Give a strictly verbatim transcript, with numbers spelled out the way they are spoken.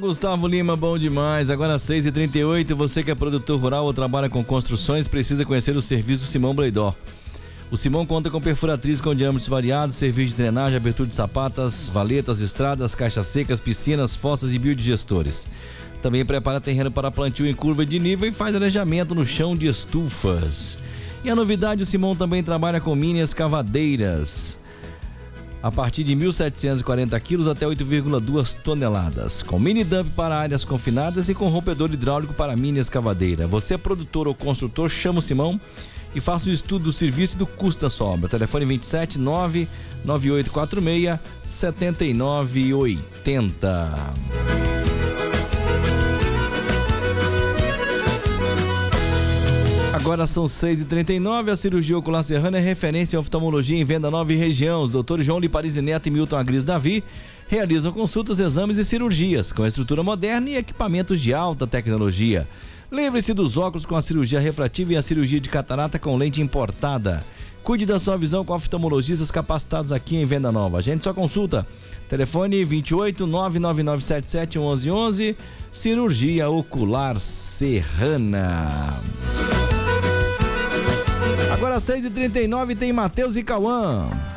Gustavo Lima, bom demais. Agora seis e trinta e oito, você que é produtor rural ou trabalha com construções, precisa conhecer o serviço Simão Bleidó. O Simão conta com perfuratriz com diâmetros variados, serviço de drenagem, abertura de sapatas, valetas, estradas, caixas secas, piscinas, fossas e biodigestores. Também prepara terreno para plantio em curva de nível e faz arejamento no chão de estufas. E a novidade, o Simão também trabalha com mini escavadeiras, a partir de mil setecentos e quarenta quilos até oito vírgula duas toneladas, com mini dump para áreas confinadas e com rompedor hidráulico para mini escavadeira. Você é produtor ou construtor, chama o Simão e faça o estudo do serviço e do custo da sua obra. Telefone vinte e sete, nove nove oito quatro seis, sete nove oito zero. Agora são seis e trinta e nove, a cirurgia ocular Serrana é referência em oftalmologia em Venda Nova e região. Os doutores João Liparisi Neto e Milton Agris Davi realizam consultas, exames e cirurgias com estrutura moderna e equipamentos de alta tecnologia. Lembre-se dos óculos com a cirurgia refrativa e a cirurgia de catarata com lente importada. Cuide da sua visão com oftalmologistas capacitados aqui em Venda Nova. A gente só consulta. Telefone vinte e oito, nove nove nove sete sete, onze onze. Cirurgia ocular Serrana. Agora seis e trinta e nove, tem Matheus e Cauã.